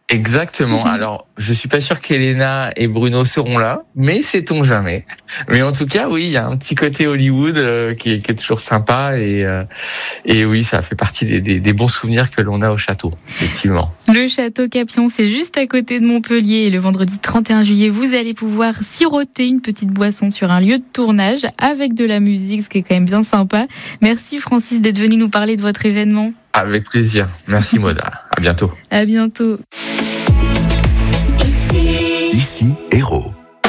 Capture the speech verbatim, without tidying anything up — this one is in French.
Exactement. Alors, je suis pas sûr qu'Elena et Bruno seront là, mais sait-on jamais. Mais en tout cas, oui, il y a un petit côté Hollywood euh, qui, est, qui est toujours sympa et euh, et oui, ça fait partie des, des, des bons souvenirs que l'on a au château, effectivement. Le château Capion, c'est juste à côté de Montpellier et le vendredi trente et un juillet, vous allez pouvoir siroter une petite boisson sur un lieu de tournage avec de la musique, ce qui est quand même bien sympa. Merci Francis d'être venu nous parler de votre événement. Avec plaisir. Merci Moda. À bientôt. À bientôt. Ici, Hérault.